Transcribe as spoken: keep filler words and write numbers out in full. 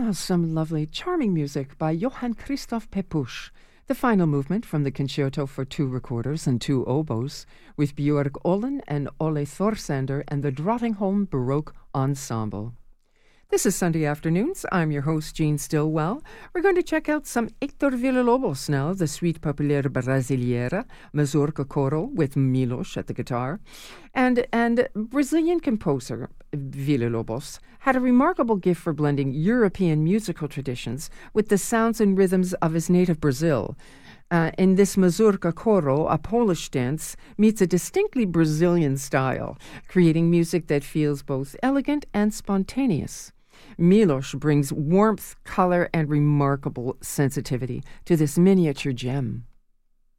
Oh, some lovely, charming music by Johann Christoph Pepusch. The final movement from the Concerto for Two Recorders and Two Oboes, with Björk Olin and Ole Thorsander and the Drottningholm Baroque Ensemble. This is Sunday Afternoons. I'm your host, Jean Stillwell. We're going to check out some Hector Villa-Lobos now, the Suite Populaire Brasileira, Mazurka Coro with Milos at the guitar. And, and Brazilian composer Villa-Lobos had a remarkable gift for blending European musical traditions with the sounds and rhythms of his native Brazil. Uh, in this Mazurka Coro, a Polish dance meets a distinctly Brazilian style, creating music that feels both elegant and spontaneous. Milos brings warmth, color, and remarkable sensitivity to this miniature gem.